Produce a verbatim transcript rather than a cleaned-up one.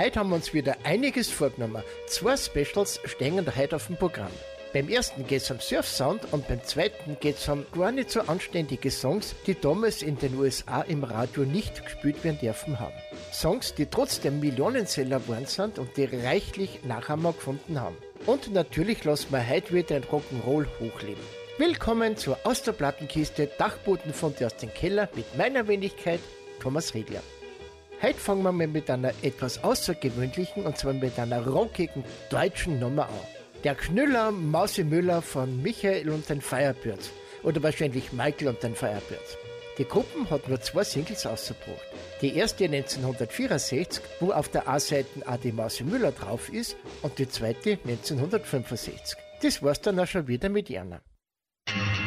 Heute haben wir uns wieder einiges vorgenommen. Zwei Specials stehen da heute auf dem Programm. Beim ersten geht's um Surf-Sound und beim zweiten geht's um gar nicht so anständige Songs, die damals in den U S A im Radio nicht gespielt werden dürfen haben. Songs, die trotzdem Millionenseller geworden sind und die reichlich Nachahmer gefunden haben. Und natürlich lassen wir heute wieder ein Rock'n'Roll hochleben. Willkommen zur Aus der Plattenkiste Dachbodenfunde aus dem Keller mit meiner Wenigkeit Thomas Riegler. Heute fangen wir mal mit einer etwas außergewöhnlichen und zwar mit einer rockigen deutschen Nummer an. Der Knüller Mausemüller von Michael und den Firebirds oder wahrscheinlich Michael und den Firebirds. Die Gruppe hat nur zwei Singles ausgebracht. Die erste neunzehnhundertvierundsechzig, wo auf der A-Seite auch die Mausemüller drauf ist, und die zweite neunzehnhundertfünfundsechzig. Das war's dann auch schon wieder mit Jana.